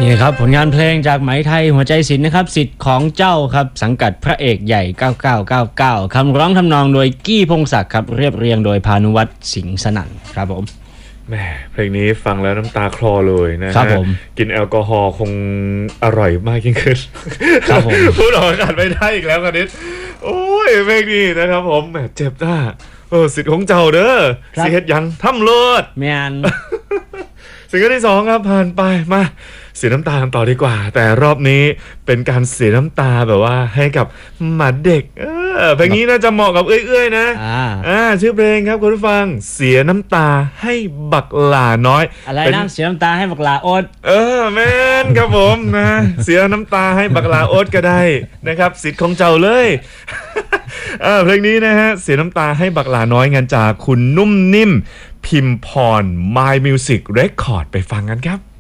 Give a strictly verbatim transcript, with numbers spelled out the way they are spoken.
นี่ครับผลงานเพลงจากไหมไทยหัวใจศิลป์นะครับสิทธิ์ของเจ้าครับสังกัดพระเอกใหญ่เก้าเก้าเก้าเก้าคำร้องทำนองโดยกี้พงศักดิ์ครับเรียบเรียงโดยพานุวัฒน์สิงห์สนั่นครับผมแหมเพลงนี้ฟังแล้วน้ำตาคลอเลยนะฮะครับผมกินแอลกอฮอล์คงอร่อยมากยิ่งขึ้นครับผมพูดออกอากาศไม่ได้อีกแล้วกันนิดโอ้ยเพลงนี้นะครับผมแหมเจ็บหน้าเออสิทธิ์ของเจ้าเด้อสิเฮ็ดยังทำเลิศแมนสิ่งที่สองครับผ่านไปมาเสียน้ำตากันต่อดีกว่าแต่รอบนี้เป็นการเสียน้ำตาแบบว่าให้กับหมาเด็กเออเพลงนี้น่าจะเหมาะกับเอื้อยๆนะอ่าอ่าชื่อเพลงครับคุณผู้ฟังเสียน้ำตาให้บักหลาน้อยอะไรนะเสียน้ำตาให้บักหลาโอ๊ตเออแม่นครับผมนะเสียน้ำตาให้บักหลาโอ๊ตก็ได้นะครับสิทธิ์ของเจ้าเลยเออเพลงนี้นะฮะเสียน้ำตาให้บักหลาน้อยงานจากคุณนุ่มนิ่มพิมพร My Music Record ไปฟังกันครับ